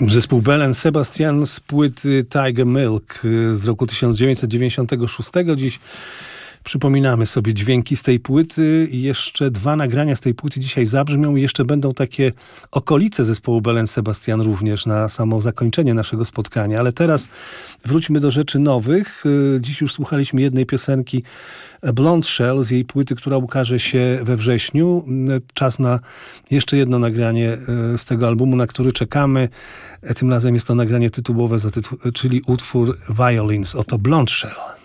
Zespół Belle & Sebastian z płyty Tiger Milk z roku 1996. Dziś przypominamy sobie dźwięki z tej płyty i jeszcze 2 nagrania z tej płyty dzisiaj zabrzmią i jeszcze będą takie okolice zespołu Belle & Sebastian również na samo zakończenie naszego spotkania. Ale teraz wróćmy do rzeczy nowych. Dziś już słuchaliśmy jednej piosenki Blonde Shell z jej płyty, która ukaże się we wrześniu. Czas na jeszcze jedno nagranie z tego albumu, na który czekamy. Tym razem jest to nagranie tytułowe, czyli utwór Violins. Oto Blonde Shell.